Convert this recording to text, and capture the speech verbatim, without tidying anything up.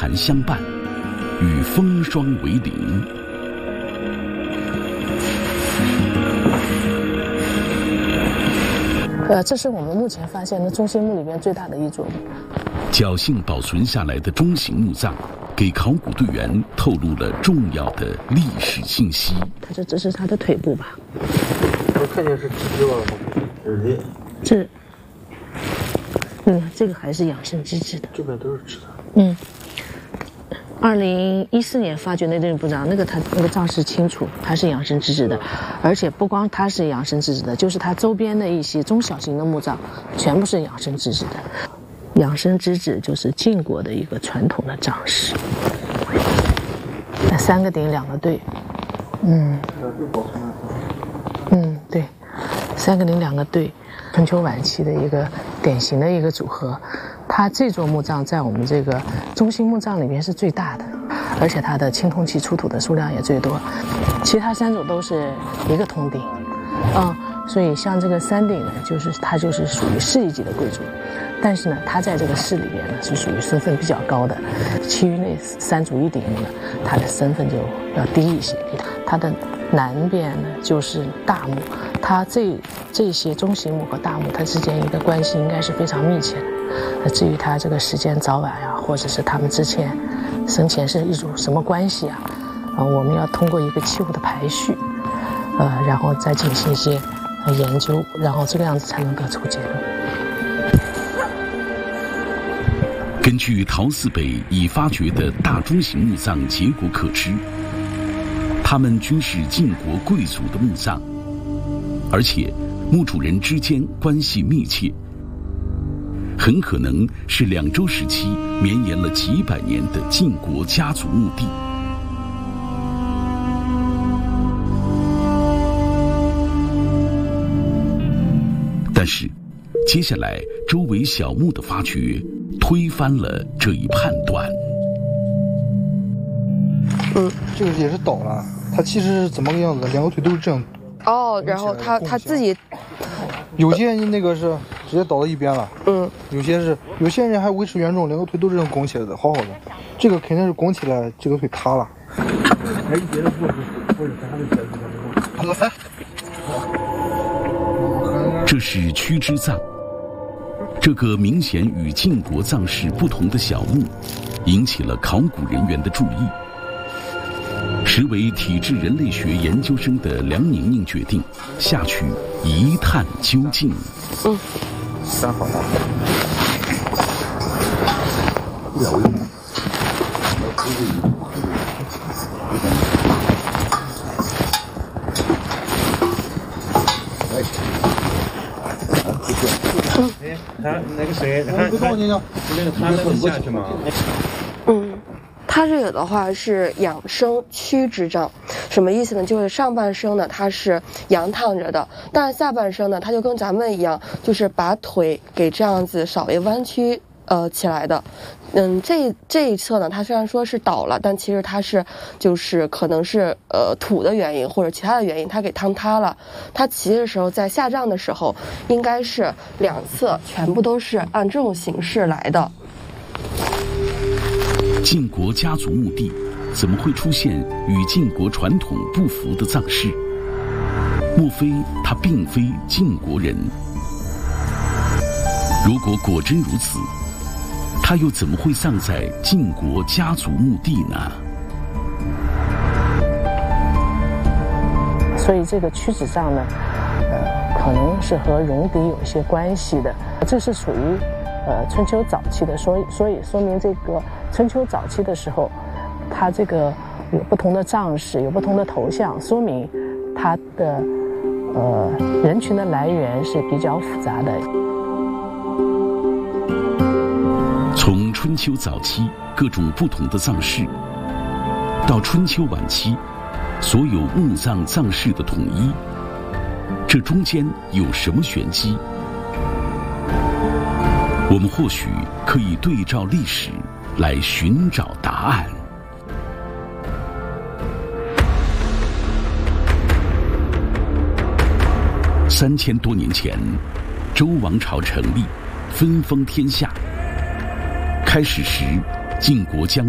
寒相伴，与风霜为邻。 呃，这是我们目前发现的中心墓里边最大的一座墓。 侥幸保存下来的中型墓葬，给考古队员透露了重要的历史信息。 它这这是它的腿部吧？ 我看见是纸质吧？纸的。 这，嗯，这个还是养生之质的。 这边都是纸的。 嗯。二零一四年发掘那对墓葬，那个它那个葬式清楚，它是养生之质的，而且不光它是养生之质的，就是它周边的一些中小型的墓葬，全部是养生之质的。养生之质就是晋国的一个传统的葬式，三个鼎两个对，嗯，嗯对，三个鼎两个对，春秋晚期的一个典型的一个组合。它这座墓葬在我们这个中心墓葬里面是最大的，而且它的青铜器出土的数量也最多，其他三组都是一个铜鼎，嗯，所以像这个三鼎呢，就是它就是属于市一级的贵族，但是呢，它在这个市里边呢是属于身份比较高的，其余那三组一鼎呢，它的身份就要低一些。它的南边呢就是大墓，它这这些中型墓和大墓它之间一个关系应该是非常密切的。那至于它这个时间早晚呀、啊，或者是他们之前生前是一种什么关系啊？呃，我们要通过一个器物的排序，呃，然后再进行一些研究，然后这个样子才能得出结论。 根据陶寺北已发掘的大中型墓葬结果可知，它们均是晋国贵族的墓葬，而且墓主人之间关系密切。很可能是两周时期绵延了几百年的晋国家族墓地。但是，接下来周围小墓的发掘推翻了这一判断。 嗯，这个也是倒了，它其实是怎么个样子？两个腿都是这样。 哦，然后他他自己， 有些那个是直接倒到一边了， 嗯， 有些是有些人还维持原状，两个腿都是这样拱起来的，好好的。这个肯定是拱起来，这个腿塌了。还有别的故事，或者他的小子。 这是屈之葬，这个明显与晋国葬式不同的小墓，引起了考古人员的注意。实为体质人类学研究生的梁宁宁决定下去一探究竟。 嗯， 三好了。 两位。 哎，他那个谁，他他那个他那个下去吗？ 嗯。它这个的话是养生屈之杖，什么意思呢？就是上半身呢它是仰躺着的，但是下半身呢它就跟咱们一样，就是把腿给这样子稍微弯曲呃起来的。嗯，这这一侧呢，它虽然说是倒了，但其实它是就是可能是呃土的原因或者其他的原因，它给坍塌了。它骑的时候在下降的时候，应该是两侧全部都是按这种形式来的。 晋国家族墓地怎么会出现与晋国传统不符的葬式？莫非他并非晋国人？如果果真如此，他又怎么会葬在晋国家族墓地呢？ 所以这个屈子葬呢，呃，可能是和戎狄有一些关系的。这是属于呃春秋早期的，所以所以说明这个春秋早期的时候，它这个有不同的葬式，有不同的头像，说明它的呃人群的来源是比较复杂的。 从春秋早期各种不同的葬式，到春秋晚期所有墓葬葬式的统一，这中间有什么玄机？我们或许可以对照历史来寻找答案。三千多年前，周王朝成立，分封天下。开始时，晋国将